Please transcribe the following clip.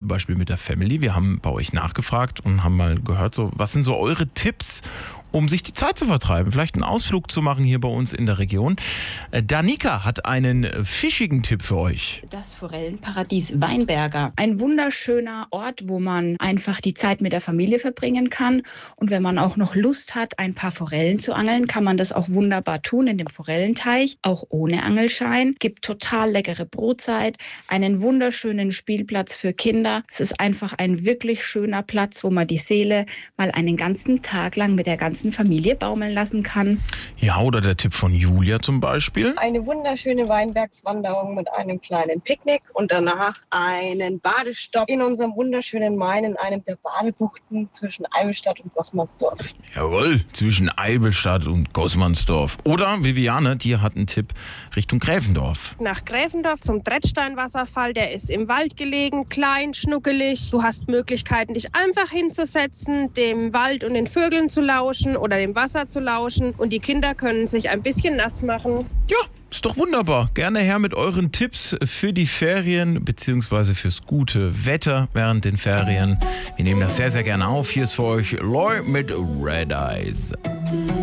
Beispiel mit der Family. Wir haben bei euch nachgefragt und haben mal gehört, so, was sind so eure Tipps, um sich die Zeit zu vertreiben, vielleicht einen Ausflug zu machen hier bei uns in der Region. Danica hat einen fischigen Tipp für euch. Das Forellenparadies Weinberger. Ein wunderschöner Ort, wo man einfach die Zeit mit der Familie verbringen kann. Und wenn man auch noch Lust hat, ein paar Forellen zu angeln, kann man das auch wunderbar tun in dem Forellenteich, auch ohne Angelschein. Gibt total leckere Brotzeit, einen wunderschönen Spielplatz für Kinder. Es ist einfach ein wirklich schöner Platz, wo man die Seele mal einen ganzen Tag lang mit der ganzen Familie baumeln lassen kann. Ja, oder der Tipp von Julia zum Beispiel. Eine wunderschöne Weinbergswanderung mit einem kleinen Picknick und danach einen Badestopp in unserem wunderschönen Main in einem der Badebuchten zwischen Eibelstadt und Gossmannsdorf. Jawohl, zwischen Eibelstadt und Gossmannsdorf. Oder Viviane, die hat einen Tipp Richtung Gräfendorf. Nach Gräfendorf zum Trettsteinwasserfall, der ist im Wald gelegen, klein, schnuckelig. Du hast Möglichkeiten, dich einfach hinzusetzen, dem Wald und den Vögeln zu lauschen oder dem Wasser zu lauschen und die Kinder können sich ein bisschen nass machen. Ja, ist doch wunderbar. Gerne her mit euren Tipps für die Ferien bzw. fürs gute Wetter während den Ferien. Wir nehmen das sehr, sehr gerne auf. Hier ist für euch Loy mit Red Eyes.